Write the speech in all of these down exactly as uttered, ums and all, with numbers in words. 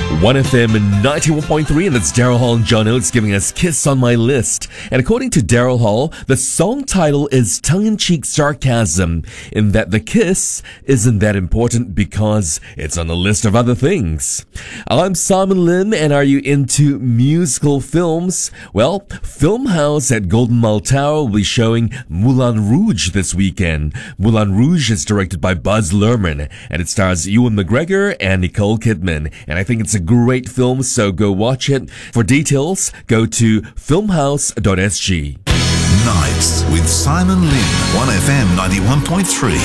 one F M ninety-one point three, and that's Daryl Hall and John Oates giving us Kiss on My List. And according to Daryl Hall, the song title is tongue-in-cheek sarcasm in that the kiss isn't that important because it's on the list of other things. I'm Simon Lim, and are you into musical films? Well, Filmhouse at Golden Mile Tower will be showing Moulin Rouge this weekend. Moulin Rouge is directed by Buzz Luhrmann, and it stars Ewan McGregor and Nicole Kidman. And I think it's a great film, so go watch it. For details, go to filmhouse dot s g. Nights with Simon Lim, one F M ninety-one point three.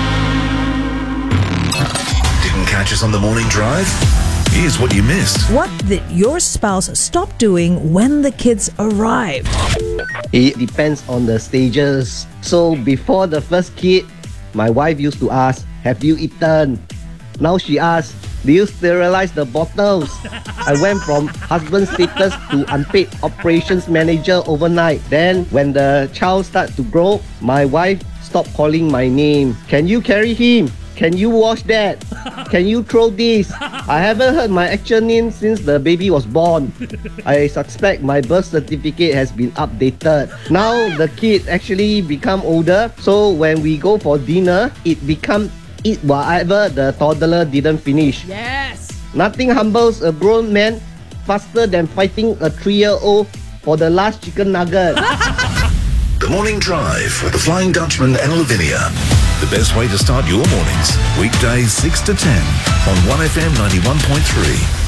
Didn't catch us on the morning drive? Here's what you missed. What did your spouse stop doing when the kids arrived? It depends on the stages. So before the first kid, my wife used to ask, "Have you eaten?" Now she asks, "Do you sterilize the bottles?" I went from husband status to unpaid operations manager overnight. Then when the child started to grow, my wife stopped calling my name. "Can you carry him? Can you wash that? Can you throw this?" I haven't heard my actual name since the baby was born. I suspect my birth certificate has been updated. Now the kid actually become older, so when we go for dinner, it become eat whatever the toddler didn't finish. Yes! Nothing humbles a grown man faster than fighting a three-year-old for the last chicken nugget. The Morning Drive with the Flying Dutchman and Lavinia. The best way to start your mornings. Weekdays six to ten on one F M ninety-one point three.